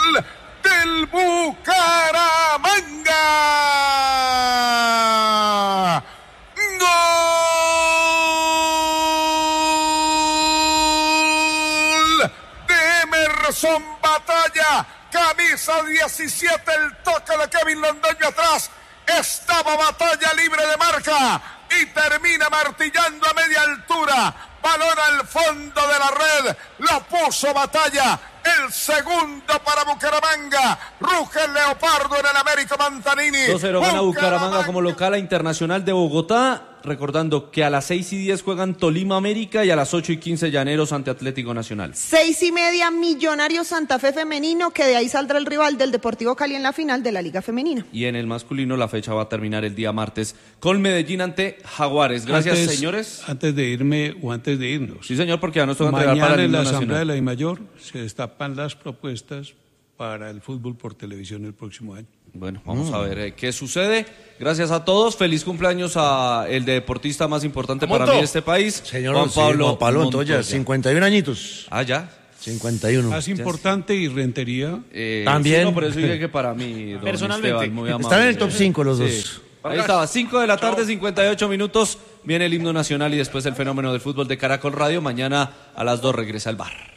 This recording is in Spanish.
del Bucaramanga. ¡Gol de Emerson Batalla! Camisa 17, el toque de Kevin Londoño atrás. Estaba Batalla libre de marca y termina martillando a media altura. Balón al fondo de la red. Lo puso Batalla. El segundo para Bucaramanga. Ruge el Leopardo en el Américo Mantanini. 2-0 gana Bucaramanga como local a Internacional de Bogotá. Recordando que a las 6:10 juegan Tolima América y a las 8:15 Llaneros ante Atlético Nacional. 6:30 Millonarios Santa Fe femenino, que de ahí saldrá el rival del Deportivo Cali en la final de la Liga Femenina. Y en el masculino la fecha va a terminar el día martes con Medellín ante Jaguares. Gracias, señores. Antes de irme o antes de irnos. Sí, señor, porque ya nos toca entregar para el mañana en la himno Asamblea de nacional. la DIMAYOR se destapan las propuestas para el fútbol por televisión el próximo año. Bueno, vamos a ver qué sucede. Gracias a todos. Feliz cumpleaños a el deportista más importante para mí de este país, señor Juan Pablo Montoya, Montoya. 51 añitos. Ah, ya. 51. Más importante y Rentería. También. Sí, no, por eso dije que para mí, don Personalmente. Esteban, muy amable. Están en el top 5 los dos. Sí. Ahí estaba, 5 de la tarde, 58 minutos. Viene el himno nacional y después el fenómeno del fútbol de Caracol Radio. Mañana a las 2 regresa el bar.